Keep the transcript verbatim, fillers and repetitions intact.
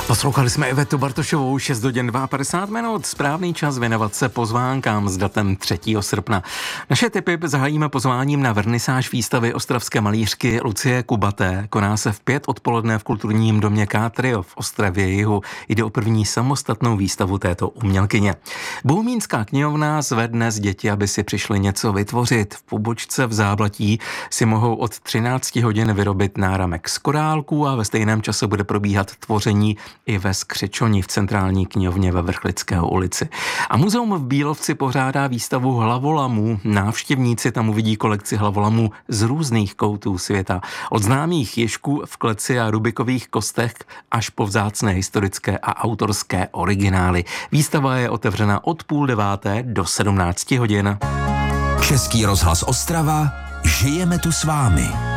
Poslouchali jsme Ivetu Bartošovou, šest hodin padesát dva minut, správný čas věnovat se pozvánkám s datem třetího srpna. Naše tipy zahájíme pozváním na vernisáž výstavy ostravské malířky Lucie Kubaté. Koná se v pět odpoledne v kulturním domě Kátrio v Ostravě Jihu. Jde o první samostatnou výstavu této umělkyně. Bohumínská knihovna zve dnes děti, aby si přišli něco vytvořit. V pobočce v Záblatí si mohou od třinácti hodin vyrobit náramek z korálků a ve stejném čase bude probíhat tvoření i ve Skřečoni v centrální knihovně ve Vrchlického ulici. A muzeum v Bílovci pořádá výstavu hlavolamů. Návštěvníci tam uvidí kolekci hlavolamů z různých koutů světa. Od známých ježků v kleci a rubikových kostech až po vzácné historické a autorské originály. Výstava je otevřena od půl deváté do sedmnácti hodin. Český rozhlas Ostrava, žijeme tu s vámi.